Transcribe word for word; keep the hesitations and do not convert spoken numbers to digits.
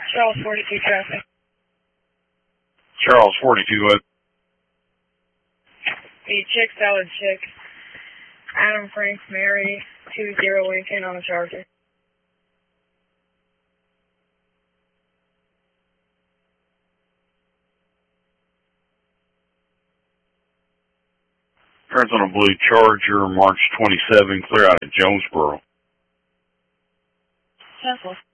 Charles forty-two traffic. Charles forty-two, what? The chick salad chick. Adam Frank Mary two zero Lincoln on the Charger. Turns on a blue Charger, March twenty-seventh, clear out at Jonesboro. Tesla.